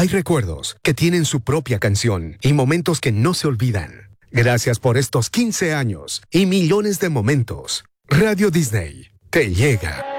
Hay recuerdos que tienen su propia canción y momentos que no se olvidan. Gracias por estos 15 años y millones de momentos. Radio Disney te llega.